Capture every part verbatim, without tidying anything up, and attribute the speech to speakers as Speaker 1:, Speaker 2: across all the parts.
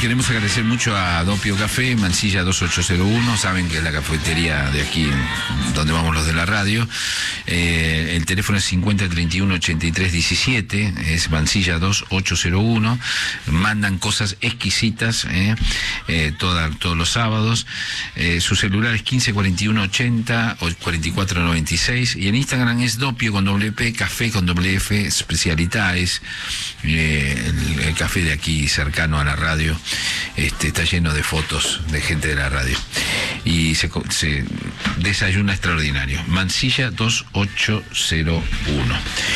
Speaker 1: queremos agradecer mucho a Doppio Café, Mansilla dos ocho cero uno, saben que es la cafetería de aquí, donde vamos los de la radio. Eh, el teléfono es cincuenta treinta y uno ochenta y tres diecisiete, es Mansilla dos ocho cero uno, mandan cosas exquisitas eh, eh, toda, todos los sábados. Eh, su celular es quince cuarenta y uno ochenta o cuarenta y cuatro noventa y seis, y en Instagram es Doppio con doble P, Café con doble F, Specialidades. Eh, el, el café de aquí cercano a la radio este, está lleno de fotos de gente de la radio y se, se desayuna extraordinario. Mansilla dos ocho cero uno.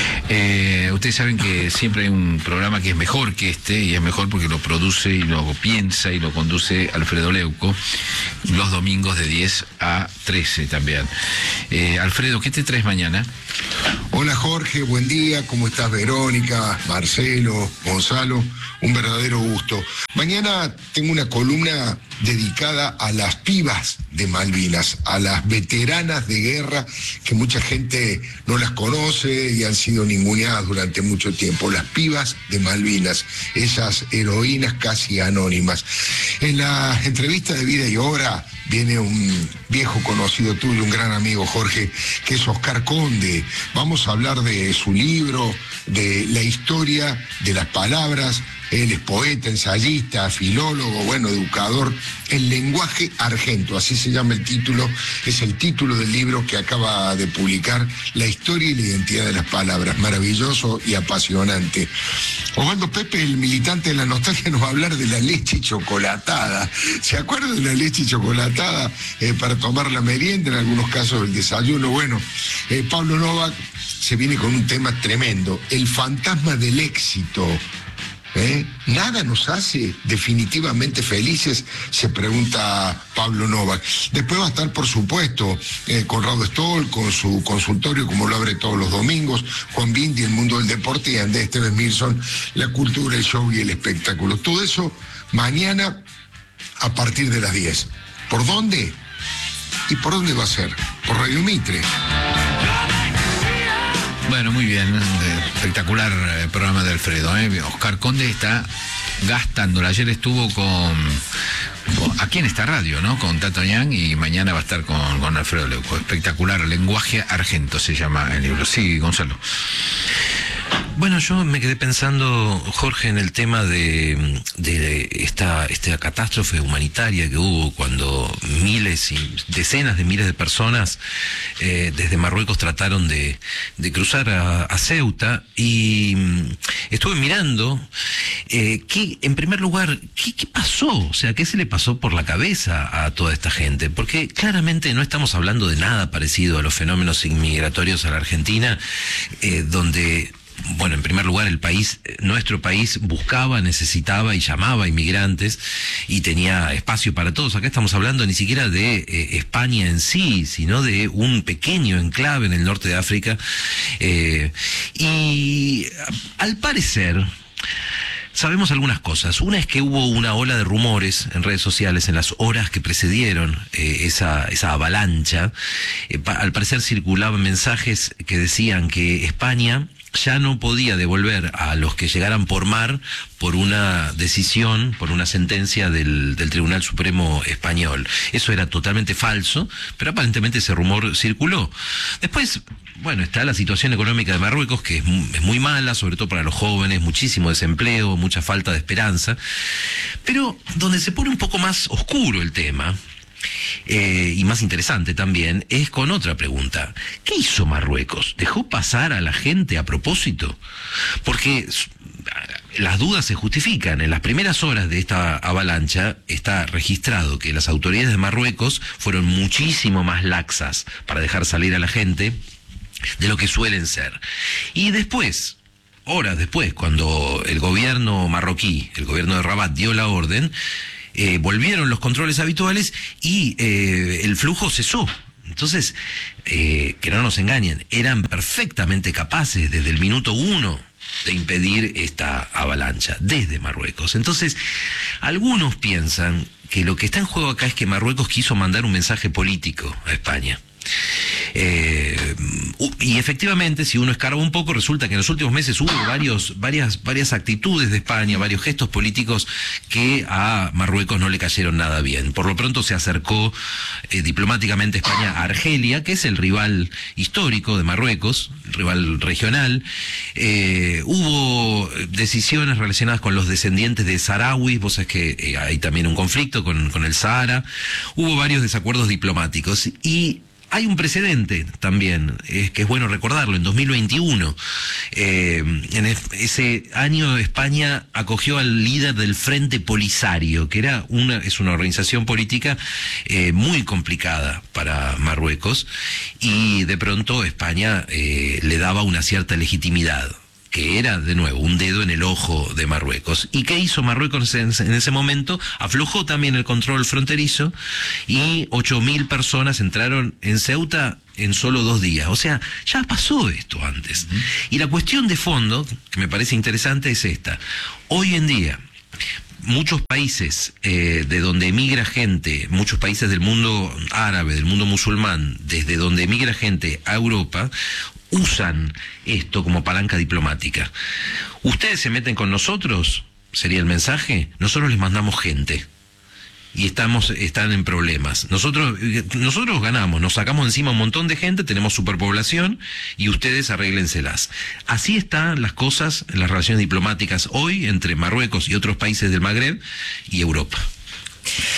Speaker 1: Eh, ustedes saben que siempre hay un programa que es mejor que este, y es mejor porque lo produce y lo piensa y lo conduce Alfredo Leuco los domingos de diez a trece también. Eh, Alfredo, ¿qué te traes mañana?
Speaker 2: Hola Jorge, buen día, ¿cómo estás? Verónica, Marcelo, Gonzalo, un verdadero gusto. Mañana tengo una columna dedicada a las pibas de Malvinas, a las veteranas de guerra que mucha gente no las conoce y han sido ninguneadas durante mucho tiempo. Las pibas de Malvinas, esas heroínas casi anónimas. En la entrevista de vida y obra viene un viejo conocido tuyo, un gran amigo, Jorge, que es Oscar Conde. Vamos a hablar de su libro, de la historia de las palabras. Él es poeta, ensayista, filólogo, bueno, educador. El lenguaje argento, así se llama el título, es el título del libro que acaba de publicar, La historia y la identidad de las palabras. Maravilloso y apasionante. Osvaldo Pepe, el militante de la nostalgia, nos va a hablar de la leche chocolatada. ¿Se acuerdan de la leche chocolatada eh, para tomar la merienda, en algunos casos el desayuno? Bueno, eh, Pablo Novak se viene con un tema tremendo, el fantasma del éxito. ¿Eh? ¿Nada nos hace definitivamente felices?, se pregunta Pablo Novak. Después va a estar, por supuesto, eh, Conrado Stoll con su consultorio, como lo abre todos los domingos, Juan Bindi, el mundo del deporte, y Andrés Esteves Mirson, la cultura, el show y el espectáculo. Todo eso mañana a partir de las diez. ¿Por dónde? ¿Y por dónde va a ser? Por Radio Mitre.
Speaker 1: Bueno, muy bien, espectacular el programa de Alfredo, ¿eh? Oscar Conde está gastándola. Ayer estuvo con, con aquí en esta radio, ¿no? Con Tato Ñan, y mañana va a estar con, con Alfredo Leuco. Espectacular, lenguaje argento se llama el libro. Sí, Gonzalo.
Speaker 3: Bueno, yo me quedé pensando, Jorge, en el tema de, de esta, esta catástrofe humanitaria que hubo cuando miles y decenas de miles de personas eh, desde Marruecos trataron de, de cruzar a, a Ceuta, y estuve mirando eh, que, en primer lugar, ¿qué, qué pasó? O sea, ¿qué se le pasó por la cabeza a toda esta gente? Porque claramente no estamos hablando de nada parecido a los fenómenos inmigratorios a la Argentina, eh, donde... Bueno, en primer lugar, el país, nuestro país buscaba, necesitaba y llamaba a inmigrantes y tenía espacio para todos. Acá estamos hablando ni siquiera de eh, España en sí, sino de un pequeño enclave en el norte de África. Eh, y al parecer... sabemos algunas cosas. Una es que hubo una ola de rumores en redes sociales en las horas que precedieron eh, esa, esa avalancha. Eh, pa, al parecer circulaban mensajes que decían que España ya no podía devolver a los que llegaran por mar por una decisión, por una sentencia del, del Tribunal Supremo Español. Eso era totalmente falso, pero aparentemente ese rumor circuló. Después, bueno, está la situación económica de Marruecos, que es, es muy mala, sobre todo para los jóvenes, muchísimo desempleo, mucha falta de esperanza. Pero donde se pone un poco más oscuro el tema, Eh, y más interesante también, es con otra pregunta. ¿Qué hizo Marruecos? ¿Dejó pasar a la gente a propósito? Porque las dudas se justifican. En las primeras horas de esta avalancha está registrado que las autoridades de Marruecos fueron muchísimo más laxas para dejar salir a la gente de lo que suelen ser. Y después, horas después, cuando el gobierno marroquí, el gobierno de Rabat, dio la orden, Eh, volvieron los controles habituales y eh, el flujo cesó. Entonces, eh, que no nos engañen, eran perfectamente capaces desde el minuto uno de impedir esta avalancha, desde Marruecos. Entonces, algunos piensan que lo que está en juego acá es que Marruecos quiso mandar un mensaje político a España. Eh, y efectivamente, si uno escarba un poco, resulta que en los últimos meses hubo varios, varias, varias actitudes de España, varios gestos políticos que a Marruecos no le cayeron nada bien. Por lo pronto se acercó eh, diplomáticamente España a Argelia, que es el rival histórico de Marruecos, rival regional. Eh, hubo decisiones relacionadas con los descendientes de saharauis, vos sabés que eh, hay también un conflicto con, con el Sahara. Hubo varios desacuerdos diplomáticos y hay un precedente también, es que es bueno recordarlo. En dos mil veintiuno, eh, en ese año España acogió al líder del Frente Polisario, que era una, es una organización política eh, muy complicada para Marruecos, y de pronto España eh, le daba una cierta legitimidad, que era, de nuevo, un dedo en el ojo de Marruecos. ¿Y qué hizo Marruecos en, en ese momento? Aflojó también el control fronterizo y ocho mil personas entraron en Ceuta en solo dos días. O sea, ya pasó esto antes. Uh-huh. Y la cuestión de fondo, que me parece interesante, es esta. Hoy en día, muchos países eh, de donde emigra gente, muchos países del mundo árabe, del mundo musulmán, desde donde emigra gente a Europa, usan esto como palanca diplomática. Ustedes se meten con nosotros, sería el mensaje, nosotros les mandamos gente y estamos están en problemas. Nosotros nosotros ganamos, nos sacamos encima un montón de gente, tenemos superpoblación y ustedes arréglenselas. Así están las cosas en las relaciones diplomáticas hoy entre Marruecos y otros países del Magreb y Europa.